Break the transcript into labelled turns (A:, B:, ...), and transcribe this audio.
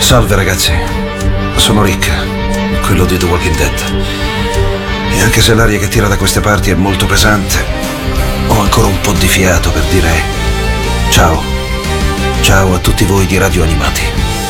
A: Salve ragazzi, sono Rick, quello di The Walking Dead. E anche se l'aria che tira da queste parti è molto pesante, ho ancora un po' di fiato per dire ciao. Ciao a tutti voi di Radio Animati.